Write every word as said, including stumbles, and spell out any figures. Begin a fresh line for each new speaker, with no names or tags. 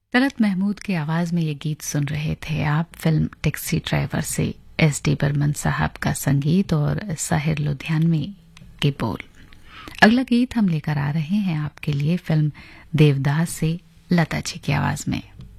तलत महमूद की आवाज में ये गीत सुन रहे थे आप। फिल्म टैक्सी ड्राइवर से एस डी बर्मन साहब का संगीत और साहिर लुधियानवी के बोल। अगला गीत हम लेकर आ रहे हैं आपके लिए फिल्म देवदास से लता जी की आवाज में।